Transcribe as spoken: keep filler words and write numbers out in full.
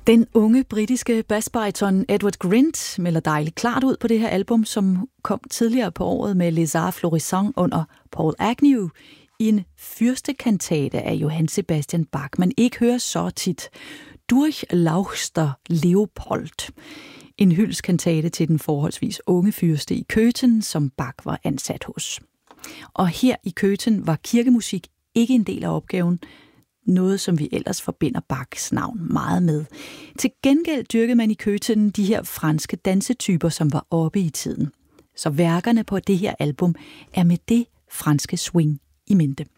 Den unge britiske bassbariton Edward Grint melder dejligt klart ud på det her album, som kom tidligere på året med Les Arts Florissants under Paul Agnew i en fyrstekantate af Johann Sebastian Bach, man ikke hører så tit. Durchlauchter Leopold. En hyldestkantate til den forholdsvis unge fyrste i Köthen, som Bach var ansat hos. Og her i Köthen var kirkemusik ikke en del af opgaven, noget som vi ellers forbinder Bachs navn meget med. Til gengæld dyrkede man i Köthen de her franske dansetyper, som var oppe i tiden. Så værkerne på det her album er med det franske swing i mente.